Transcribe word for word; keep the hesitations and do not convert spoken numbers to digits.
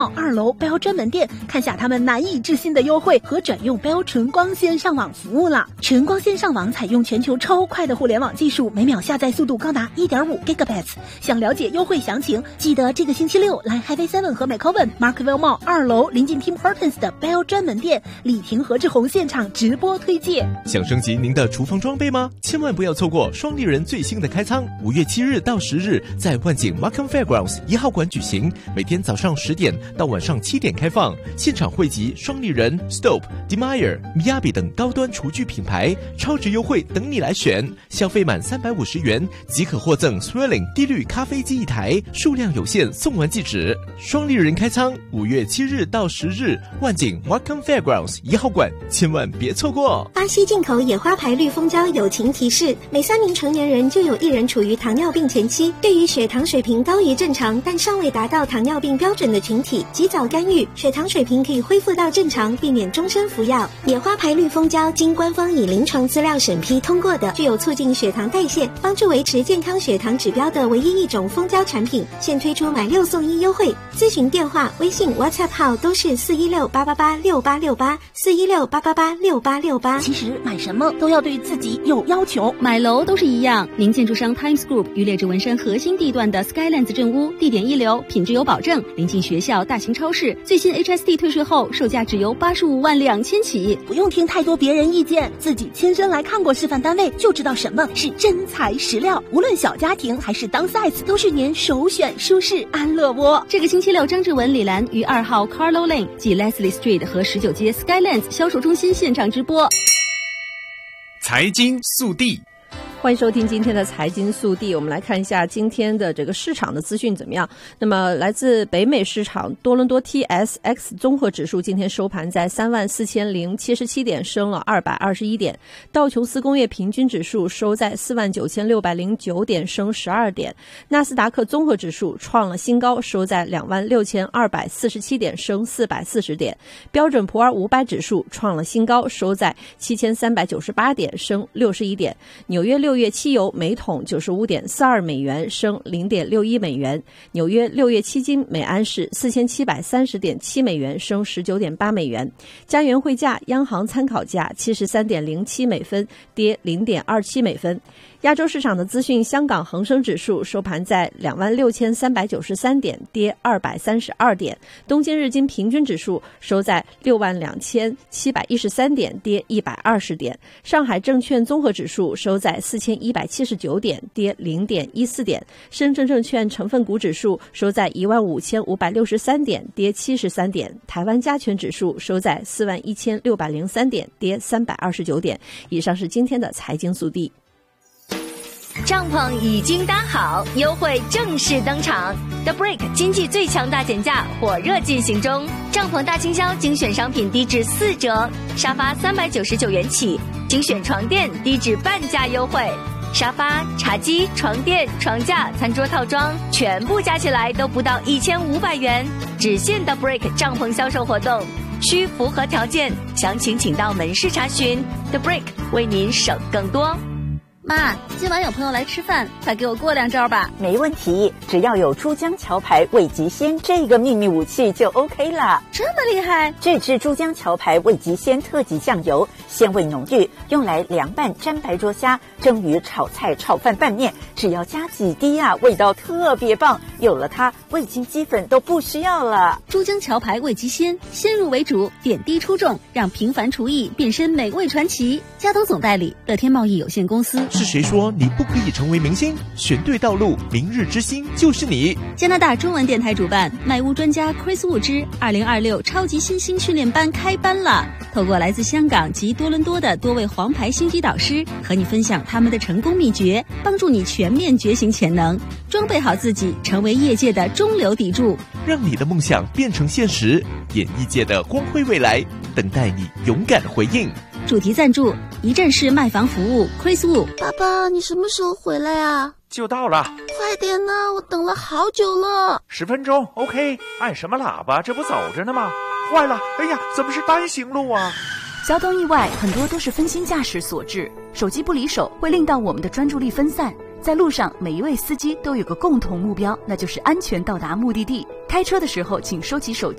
二楼 Bell 专门店，看下他们难以置信的优惠和转用 Bell 纯光纤上网服务了。纯光纤上网采用全球超快的互联网技术，每秒下载速度高达 一点五 gigabits。想了解优惠详情，记得这个星期六来 Highway seven 和 McCoven Markville Mall 二楼临近 Tim Hortons 的 Bell 专门店，李婷和志宏现场直播推介。 想升级您的厨房装备吗？千万不要错过双立人最新的开仓，五月七日到十日在万景 Markham Fairgrounds 一号馆举行，每天早上十点到晚上七点开放，现场汇集双立人、Stope、Demeyer、Miyabi 等高端厨具品牌，超值优惠等你来选。消费满三百五十元即可获赠 Swirling 低滤咖啡机一台，数量有限，送完即止。双立人开仓，五月七日到十日，万景 Markham Fairgrounds 一号馆，千万别错过。 巴西进口野花牌绿蜂胶友情提示：每三名成年人就有一人处于糖尿病前期。对于血糖水平高于正常但尚未达到糖尿病标准的群体，及早干预，血糖水平可以恢复到正常，避免终身服药。野花牌绿蜂胶经官方以临床资料审批通过的，具有促进血糖代谢、帮助维持健康血糖指标的唯一一种蜂胶产品，现推出买六送一优惠。咨询电话、微信、WhatsApp 号都是四一六八八八六八六八四一六八八八六八六八。 其实买什么都要对自己有要求， 买楼都是一样。您建筑商 Times Group 于列治文山核心地段的 Skylands 镇屋，地点一流，品质有保证，临近学校、大型超市，最新 H S D 退税后，售价只由八十五万两千起。 不用听太多别人意见，自己亲身来看过示范单位，就知道什么是真材实料。无论小家庭还是downsize，都是您首选舒适安乐窝。 这个星期六，张志文、李兰于二号 Carlo Lane 即 Leslie Street 和十九街 Skylands 销售中心现场直播。 财经速递。 欢迎收听今天的财经速递，我们来看一下今天的这个市场的资讯怎么样。那么来自北美市场，多伦多 T S X 综合指数今天收盘在三万四千零七十七点，升了二百二十一点。道琼斯工业平均指数收在四万九千六百零九点，升十二点。纳斯达克综合指数创了新高，收在两万六千二百四十七点，升四百四十点。标准普尔五百指数创了新高，收在七千三百九十八点，升六十一点。纽约六月期油每桶九十五点四二美元，升零点六一美元。纽约六月期金每安士四千七百三十点七美元，升十九点八美元。加元汇价央行参考价七十三点零七美分，跌零点二七美分。亚洲市场的资讯，香港恒生指数收盘在两万六千三百九十三点，跌二百三十二点。东京日经平均指数收在六万两千七百一十三点，跌一百二十点。上海证券综合指数收在四千一百七十九点，跌零点一四点。深圳证券成分股指数收在一万五千五百六十三点，跌七十三点。台湾加权指数收在四万一千六百零三点，跌三百二十九点。以上是今天的财经速递。 帐篷已经搭好，优惠正式登场。The Brick 经济最强大减价火热进行中，帐篷大清销精选商品低至四折，沙发三百九十九元起，精选床垫低至半价优惠。沙发、茶几、床垫、床架、餐桌套装全部加起来都不到一千五百元，只限 The Brick 帐篷销售活动，需符合条件，详情请到门市查询。The Brick 为您省更多。 妈，今晚有朋友来吃饭，快给我过两招吧。 没问题，只要有珠江桥牌味极鲜这个秘密武器就 OK 了。 这么厉害？ 这支珠江桥牌味极鲜特级酱油，鲜味浓郁，用来凉拌、沾白灼虾、蒸鱼、炒菜、炒饭、拌面，只要加几滴啊，味道特别棒。有了它，味精鸡粉都不需要了。 珠江桥牌味极鲜，先入为主，点滴出众，让平凡厨艺变身美味传奇。加藤总代理，乐天贸易有限公司。 是谁说你不可以成为明星？选对道路，明日之星就是你。 加拿大中文电台主办，卖屋专家 Chris Wu 之二零二六超级新星训练班开班了。透过来自香港及多伦多的多位黄牌星级导师，和你分享他们的成功秘诀，帮助你全面觉醒潜能，装备好自己，成为业界的中流砥柱， 让你的梦想变成现实。演艺界的光辉未来，等待你勇敢回应。 主题赞助一站式卖房服务 Chris Wu。 爸爸，你什么时候回来啊？ 就到了， 快点呢，我等了好久了。 十分钟 OK。 按什么喇叭？这不走着呢吗？坏了，哎呀，怎么是单行路啊？ 交通意外很多都是分心驾驶所致，手机不离手会令到我们的专注力分散， 在路上，每一位司机都有个共同目标，那就是安全到达目的地。开车的时候，请收起手机。